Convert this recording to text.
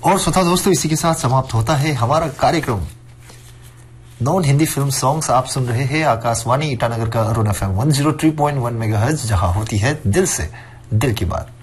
और श्रोता दोस्तों, इसी के साथ समाप्त होता है हमारा कार्यक्रम नॉन हिंदी फिल्म सॉन्ग्स। आप सुन रहे हैं आकाशवाणी ईटानगर का अरुण FM 103.1 मेगाहर्ट्ज, जहां होती है दिल से दिल की बात।